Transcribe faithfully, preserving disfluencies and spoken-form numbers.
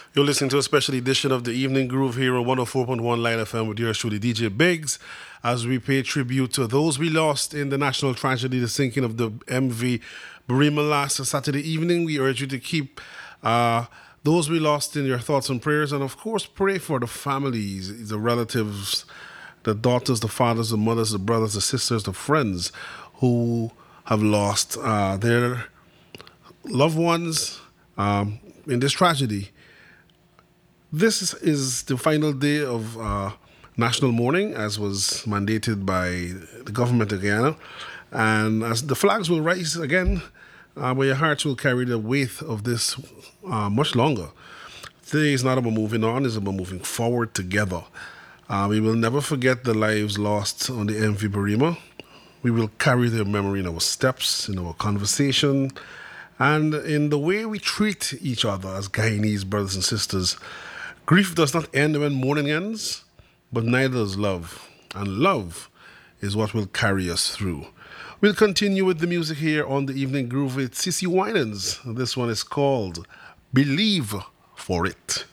You're listening to a special edition of the Evening Groove here on one oh four point one Line F M with yours truly, D J Biggs, as we pay tribute to those we lost in the national tragedy, the sinking of the M V Bremer last Saturday evening. We urge you to keep uh, those we lost in your thoughts and prayers, and of course, pray for the families, the relatives, the daughters, the fathers, the mothers, the brothers, the sisters, the friends who have lost uh, their loved ones um, in this tragedy. This is the final day of uh, national mourning, as was mandated by the government of Guyana. And as the flags will rise again, uh, but your hearts will carry the weight of this uh, much longer. Today is not about moving on, it's about moving forward together. Uh, we will never forget the lives lost on the M V Barima. We will carry their memory in our steps, in our conversation, and in the way we treat each other as Guyanese brothers and sisters. Grief does not end when mourning ends, but neither does love. And love is what will carry us through. We'll continue with the music here on the Evening Groove with Cissy Winans. This one is called Believe for It.